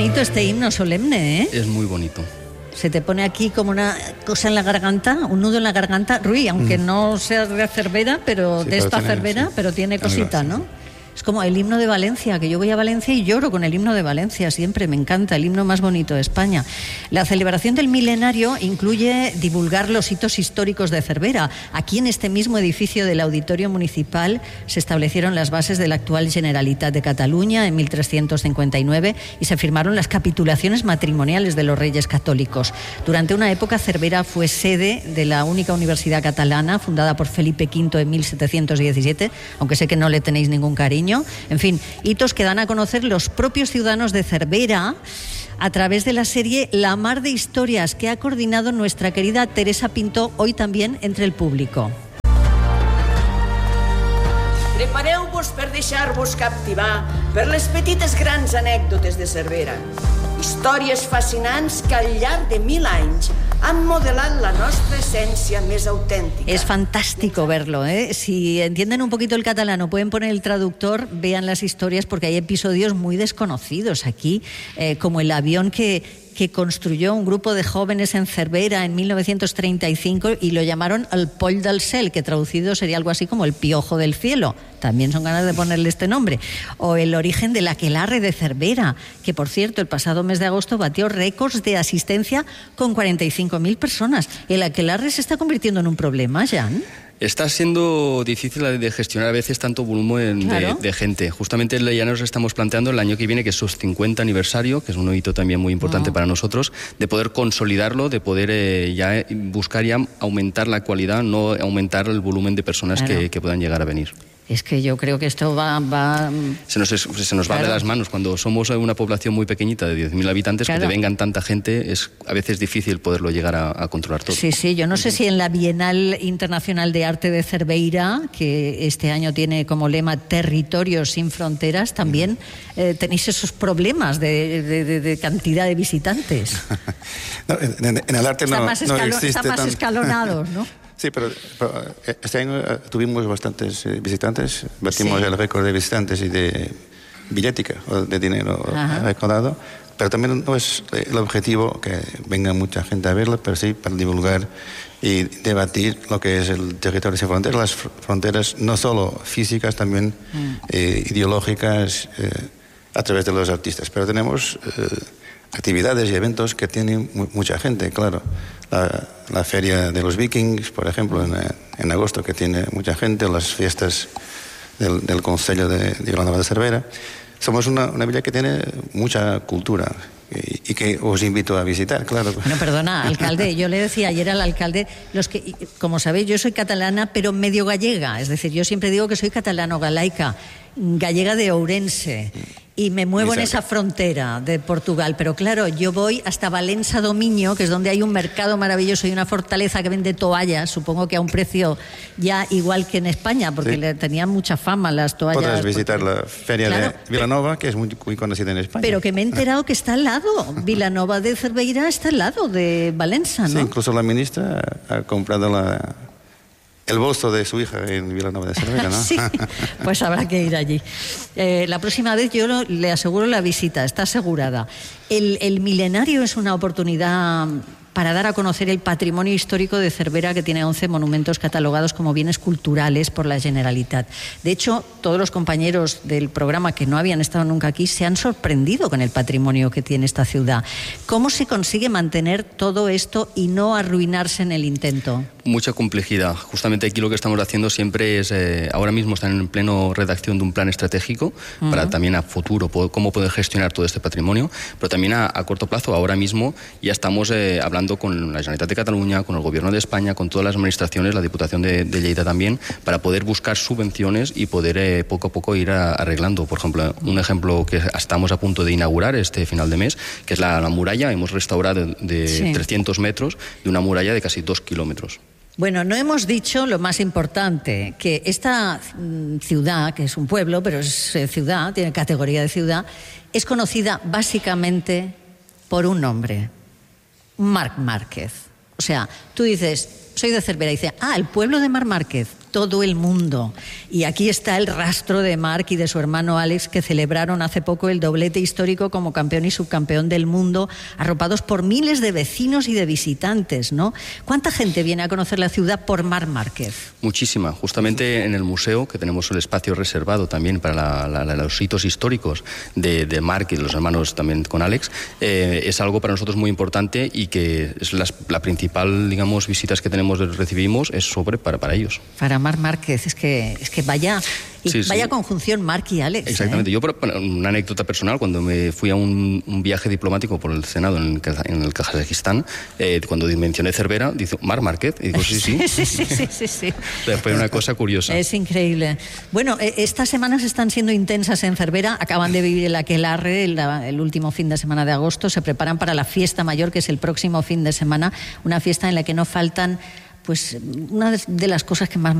bonito este himno solemne, ¿eh? Es muy bonito. Se te pone aquí como una cosa en la garganta, un nudo en la garganta, Rui, aunque no sea de Cervera, pero Sí, de esta tiene, Cervera, sí. pero tiene cosita, Algo, ¿no? sí. Es como el himno de Valencia, que yo voy a Valencia y lloro con el himno de Valencia siempre, me encanta, el himno más bonito de España. La celebración del milenario incluye divulgar los hitos históricos de Cervera. Aquí en este mismo edificio del Auditorio Municipal se establecieron las bases de la actual Generalitat de Cataluña en 1359 y se firmaron las capitulaciones matrimoniales de los reyes católicos. Durante una época Cervera fue sede de la única universidad catalana fundada por Felipe V en 1717, aunque sé que no le tenéis ningún cariño. En fin, hitos que dan a conocer los propios ciudadanos de Cervera a través de la serie La Mar de Historias que ha coordinado nuestra querida Teresa Pinto, hoy también entre el público. Prepareu-vos per deixar-vos captivar per les petites grans anècdotes de Cervera. Històries fascinants que al llarg de 1000 anys han modelat la nostra essència més autèntica. Es fantástico verlo, ¿eh? Si entienden un poquito el catalán o pueden poner el traductor, vean las historias porque hay episodios muy desconocidos aquí, como el avión que construyó un grupo de jóvenes en Cervera en 1935 y lo llamaron el Poll del Cel, que traducido sería algo así como el piojo del cielo. También son ganas de ponerle este nombre. O el origen del aquelarre de Cervera, que por cierto el pasado mes de agosto batió récords de asistencia con 45.000 personas. ¿El aquelarre se está convirtiendo en un problema, Jan? Está siendo difícil de gestionar a veces tanto volumen Claro. de gente. Justamente ya nos estamos planteando el año que viene, que es su 50 aniversario, que es un hito también muy importante para nosotros, de poder consolidarlo, de poder ya buscar ya aumentar la cualidad, no aumentar el volumen de personas Claro. que puedan llegar a venir. Es que yo creo que esto va... Se nos va Claro. de las manos. Cuando somos una población muy pequeñita de 10.000 habitantes, Claro. que te vengan tanta gente, es a veces difícil poderlo llegar a controlar todo. Sí, sí, yo no sé si en la Bienal Internacional de Arte de Cerveira, que este año tiene como lema Territorios sin Fronteras, también tenéis esos problemas de cantidad de visitantes. No, en el arte no existe están más tan- escalonados, ¿no? Sí, pero este año tuvimos bastantes visitantes, batimos Sí. el récord de visitantes y de billética, o de dinero Ajá. recaudado, pero también no es el objetivo que venga mucha gente a verlo, pero sí para divulgar y debatir lo que es el territorio sin fronteras, las fronteras no solo físicas, también ideológicas, a través de los artistas. Pero tenemos actividades y eventos que tienen mucha gente, claro. La feria de los Vikings, por ejemplo, en agosto, que tiene mucha gente, las fiestas del Concello de Vilanova de Cervera. Somos una villa que tiene mucha cultura y que os invito a visitar, claro. Bueno, perdona, alcalde, yo le decía ayer al alcalde, como sabéis, yo soy catalana, pero medio gallega, es decir, yo siempre digo que soy catalano-galaica, gallega de Ourense, y me muevo en esa frontera de Portugal, pero claro, yo voy hasta Valença do Miño, que es donde hay un mercado maravilloso y una fortaleza que vende toallas, supongo que a un precio ya igual que en España, porque le tenían mucha fama las toallas. Podrás visitar la feria de Vilanova, que es muy conocida en España. Pero que me he enterado que está al lado, Vilanova de Cerveira está al lado de Valença, ¿no? Sí, incluso la ministra ha comprado el bolso de su hija en Vilanova de Cervera, ¿no? Sí, pues habrá que ir allí. La próxima vez yo le aseguro la visita, está asegurada. El milenario es una oportunidad para dar a conocer el patrimonio histórico de Cervera, que tiene 11 monumentos catalogados como bienes culturales por la Generalitat. De hecho, todos los compañeros del programa que no habían estado nunca aquí se han sorprendido con el patrimonio que tiene esta ciudad. ¿Cómo se consigue mantener todo esto y no arruinarse en el intento? Mucha complejidad. Justamente aquí lo que estamos haciendo siempre es, ahora mismo están en pleno redacción de un plan estratégico para también a futuro cómo poder gestionar todo este patrimonio, pero también a corto plazo. Ahora mismo ya estamos hablando con la Generalitat de Cataluña, con el Gobierno de España, con todas las administraciones, la Diputación de Lleida también, para poder buscar subvenciones y poder poco a poco ir arreglando. Por ejemplo, un ejemplo que estamos a punto de inaugurar este final de mes, que es la muralla. Hemos restaurado de 300 metros de una muralla de casi 2 kilómetros. Bueno, no hemos dicho lo más importante, que esta ciudad, que es un pueblo, pero es ciudad, tiene categoría de ciudad, es conocida básicamente por un nombre, Marc Márquez. O sea, tú dices, soy de Cervera, y dices, el pueblo de Marc Márquez. todo el mundo. Y aquí está el rastro de Marc y de su hermano Alex, que celebraron hace poco el doblete histórico como campeón y subcampeón del mundo, arropados por miles de vecinos y de visitantes, ¿no? ¿Cuánta gente viene a conocer la ciudad por Marc Márquez? Muchísima. Justamente en el museo, que tenemos el espacio reservado también para los hitos históricos de Marc y de los hermanos también con Alex, es algo para nosotros muy importante y que es la principal, digamos, visitas que recibimos es para ellos. Para Marc Márquez, es que vaya conjunción Marc y Alex. Exactamente. Yo, una anécdota personal, cuando me fui a un viaje diplomático por el Senado en el Kazajistán, cuando mencioné Cervera, dice Marc Márquez, y digo, sí. O sea, fue una cosa curiosa. Es increíble. Bueno, estas semanas están siendo intensas en Cervera, acaban de vivir el aquelarre el último fin de semana de agosto, se preparan para la fiesta mayor, que es el próximo fin de semana, una fiesta en la que no faltan, pues, una de las cosas que más